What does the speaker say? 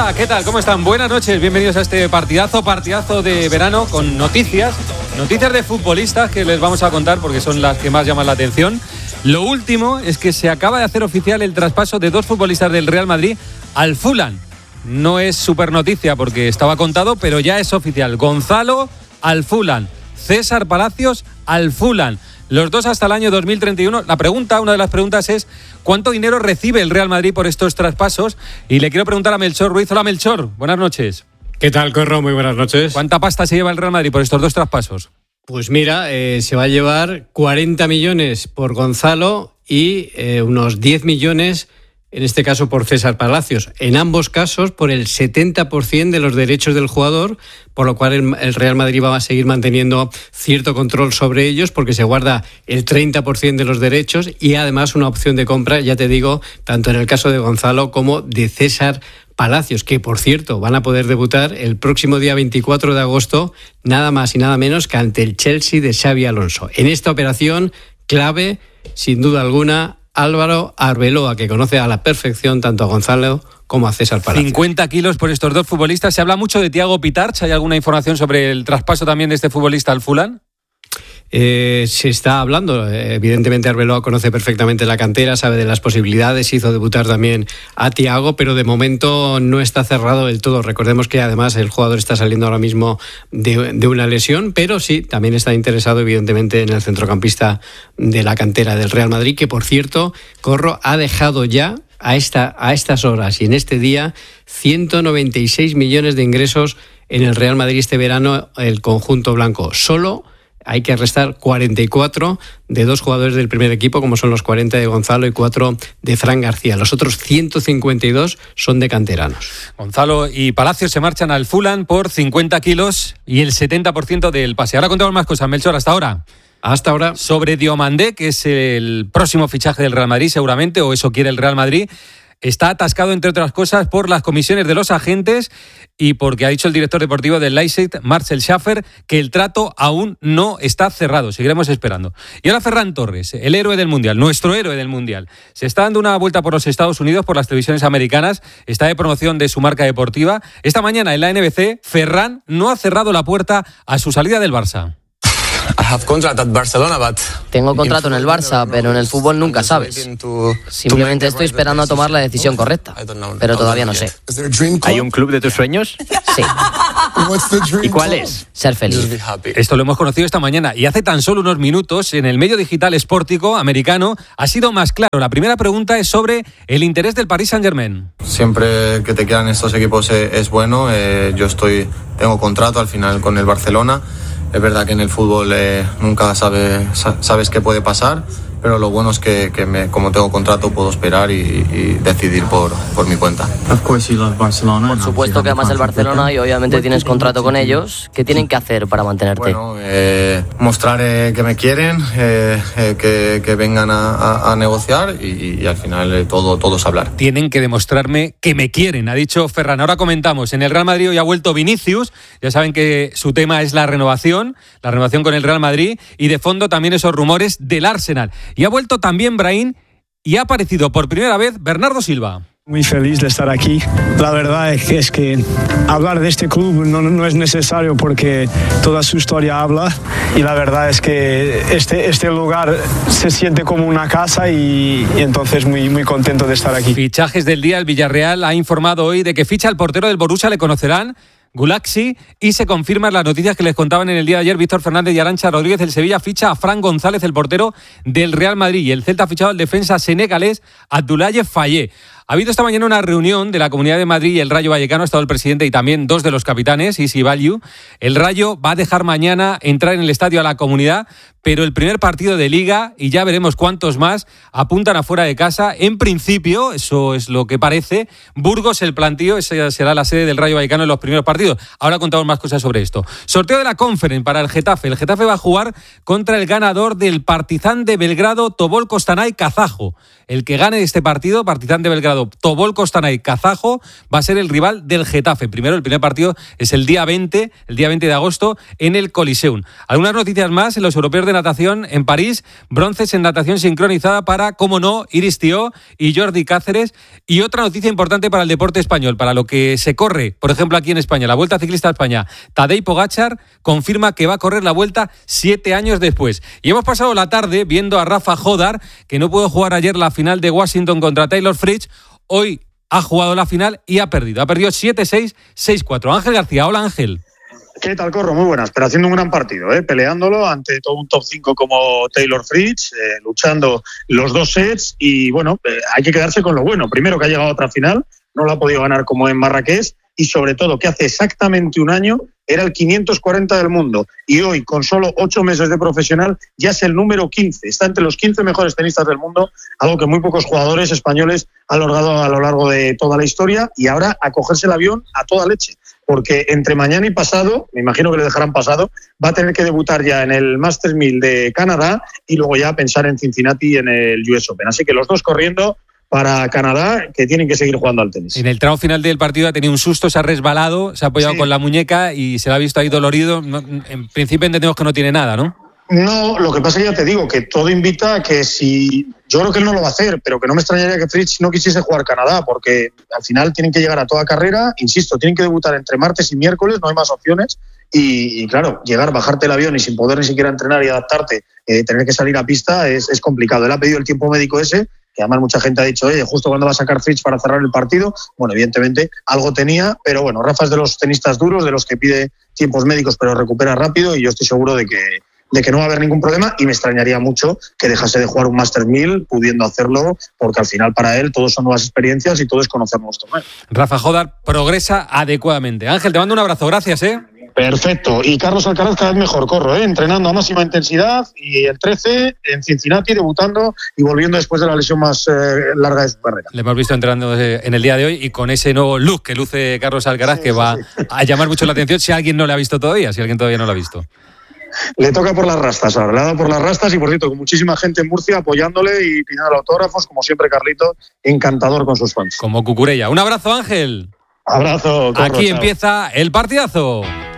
Hola, ¿qué tal? ¿Cómo están? Buenas noches, bienvenidos a este partidazo de verano con noticias de futbolistas que les vamos a contar porque son las que más llaman la atención. Lo último es que se acaba de hacer oficial el traspaso de dos futbolistas del Real Madrid al Fulham. No es súper noticia porque estaba contado, pero ya es oficial. Gonzalo al Fulham, César Palacios al Fulham. Los dos hasta el año 2031. Una de las preguntas es ¿cuánto dinero recibe el Real Madrid por estos traspasos? Y le quiero preguntar a Melchor Ruiz. Hola, Melchor, buenas noches. ¿Qué tal, Corro? Muy buenas noches. ¿Cuánta pasta se lleva el Real Madrid por estos dos traspasos? Pues mira, se va a llevar 40 millones por Gonzalo y unos 10 millones, en este caso por César Palacios. En ambos casos por el 70% de los derechos del jugador, por lo cual el Real Madrid va a seguir manteniendo cierto control sobre ellos porque se guarda el 30% de los derechos y además una opción de compra, ya te digo, tanto en el caso de Gonzalo como de César Palacios, que por cierto van a poder debutar el próximo día 24 de agosto, nada más y nada menos que ante el Chelsea de Xabi Alonso. En esta operación clave, sin duda alguna, Álvaro Arbeloa, que conoce a la perfección tanto a Gonzalo como a César Palacios. 50 kilos por estos dos futbolistas. Se habla mucho de Thiago Pitarch. ¿Hay alguna información sobre el traspaso también de este futbolista al Fulham? Se está hablando, evidentemente Arbeloa conoce perfectamente la cantera, sabe de las posibilidades, hizo debutar también a Thiago, pero de momento no está cerrado del todo. Recordemos que además el jugador está saliendo ahora mismo de una lesión, pero sí, también está interesado evidentemente en el centrocampista de la cantera del Real Madrid, que por cierto, Corro ha dejado ya a estas horas y en este día 196 millones de ingresos en el Real Madrid este verano, el conjunto blanco. Solo hay que restar 44 de dos jugadores del primer equipo, como son los 40 de Gonzalo y 4 de Fran García. Los otros 152 son de canteranos. Gonzalo y Palacios se marchan al Fulham por 50 kilos y el 70% del pase. Ahora contamos más cosas, Melchor, hasta ahora. Hasta ahora. Sobre Diomandé, que es el próximo fichaje del Real Madrid seguramente, o eso quiere el Real Madrid. Está atascado, entre otras cosas, por las comisiones de los agentes y porque ha dicho el director deportivo del Leipzig, Marcel Schaffer, que el trato aún no está cerrado. Seguiremos esperando. Y ahora Ferran Torres, el héroe del Mundial, nuestro héroe del Mundial. Se está dando una vuelta por los Estados Unidos, por las televisiones americanas. Está de promoción de su marca deportiva. Esta mañana en la NBC, Ferran no ha cerrado la puerta a su salida del Barça. Tengo contrato en el Barça, pero en el fútbol nunca sabes. Simplemente estoy esperando a tomar la decisión correcta, pero todavía no sé. ¿Hay un club de tus sueños? Sí. ¿Y cuál es? Ser feliz. Esto lo hemos conocido esta mañana y hace tan solo unos minutos en el medio digital Sportico americano ha sido más claro. La primera pregunta es sobre el interés del Paris Saint-Germain. Siempre que te quedan estos equipos es bueno. Tengo contrato al final con el Barcelona. Es verdad que en el fútbol nunca sabes qué puede pasar, pero lo bueno es que como tengo contrato puedo esperar y decidir por mi cuenta. Por supuesto que amas el Barcelona y obviamente tienes contrato con ellos. ¿Qué tienen que hacer para mantenerte? Bueno, mostrar que me quieren, que vengan a negociar y al final todo es hablar. Tienen que demostrarme que me quieren, ha dicho Ferran. Ahora comentamos, en el Real Madrid hoy ha vuelto Vinicius. Ya saben que su tema es la renovación con el Real Madrid y de fondo también esos rumores del Arsenal. Y ha vuelto también Brahim y ha aparecido por primera vez Bernardo Silva. Muy feliz de estar aquí. La verdad es que hablar de este club no es necesario porque toda su historia habla y la verdad es que este lugar se siente como una casa y entonces muy contento de estar aquí. Fichajes del día. El Villarreal ha informado hoy de que ficha al portero del Borussia, le conocerán, Gulaxi, y se confirman las noticias que les contaban en el día de ayer Víctor Fernández y Arantxa Rodríguez. El Sevilla ficha a Fran González, el portero del Real Madrid, y el Celta ha fichado al defensa senegalés Abdoulaye Faye. Ha habido esta mañana una reunión de la Comunidad de Madrid y el Rayo Vallecano. Ha estado el presidente y también dos de los capitanes, Isi Vallu. El Rayo va a dejar mañana entrar en el estadio a la Comunidad, pero el primer partido de Liga, y ya veremos cuántos más, apuntan afuera de casa. En principio, eso es lo que parece, Burgos el plantío, esa será la sede del Rayo Vallecano en los primeros partidos. Ahora contamos más cosas sobre esto. Sorteo de la Conference para el Getafe. El Getafe va a jugar contra el ganador del Partizan de Belgrado, Tobol Kostanay Kazajo. El que gane este partido, Partizan de Belgrado confirmado. Tobol Kostanay, kazajo, va a ser el rival del Getafe. El primer partido es el día 20 de agosto en el Coliseum. Algunas noticias más en los europeos de natación en París. Bronces en natación sincronizada para, como no, Iris Tió y Jordi Cáceres. Y otra noticia importante para el deporte español, para lo que se corre, por ejemplo, aquí en España, la Vuelta Ciclista a España. Tadej Pogačar confirma que va a correr la Vuelta 7 años después. Y hemos pasado la tarde viendo a Rafa Jodar, que no pudo jugar ayer la final de Washington contra Taylor Fritz. Hoy ha jugado la final y ha perdido. Ha perdido 7-6, 6-4. Ángel García, hola Ángel. ¿Qué tal, Corro? Muy buenas, pero haciendo un gran partido, peleándolo ante todo un top 5 como Taylor Fritz, luchando los 2 sets y bueno, hay que quedarse con lo bueno. Primero que ha llegado a otra final, no lo ha podido ganar como en Marrakech y sobre todo que hace exactamente un año era el 540 del mundo y hoy con solo 8 meses de profesional ya es el número 15, está entre los 15 mejores tenistas del mundo, algo que muy pocos jugadores españoles han logrado a lo largo de toda la historia y ahora a cogerse el avión a toda leche, porque entre mañana y pasado, me imagino que le dejarán pasado, va a tener que debutar ya en el Masters 1000 de Canadá y luego ya pensar en Cincinnati en el US Open, así que los dos corriendo para Canadá, que tienen que seguir jugando al tenis. En el tramo final del partido ha tenido un susto, se ha resbalado, se ha apoyado con la muñeca y se la ha visto ahí dolorido. En principio entendemos que no tiene nada, ¿no? No, lo que pasa es que ya te digo, que todo invita a que si... Yo creo que él no lo va a hacer, pero que no me extrañaría que Fritz no quisiese jugar Canadá, porque al final tienen que llegar a toda carrera, insisto, tienen que debutar entre martes y miércoles, no hay más opciones, y claro, llegar, bajarte el avión y sin poder ni siquiera entrenar y adaptarte, tener que salir a pista es complicado. Él ha pedido el tiempo médico ese, que además mucha gente ha dicho, justo cuando va a sacar Fritz para cerrar el partido, bueno, evidentemente algo tenía, pero bueno, Rafa es de los tenistas duros, de los que pide tiempos médicos pero recupera rápido y yo estoy seguro de que no va a haber ningún problema y me extrañaría mucho que dejase de jugar un Masters 1000 pudiendo hacerlo, porque al final para él todos son nuevas experiencias y todo es conocer nuevos torneos. Rafa Jodar progresa adecuadamente. Ángel, te mando un abrazo, gracias. Perfecto, y Carlos Alcaraz cada vez mejor, Corro, entrenando a máxima intensidad y el 13 en Cincinnati debutando y volviendo después de la lesión más larga de su carrera. Le hemos visto entrenando en el día de hoy y con ese nuevo look que luce Carlos Alcaraz, que va a llamar mucho la atención si alguien no lo ha visto todavía, si alguien todavía no lo ha visto. Le toca por las rastas ahora, le ha dado por las rastas y por cierto, con muchísima gente en Murcia apoyándole y pidiendo autógrafos, como siempre Carlito, encantador con sus fans. Como Cucurella. Un abrazo, Ángel. Abrazo, Corro, Aquí chao. empieza el partidazo.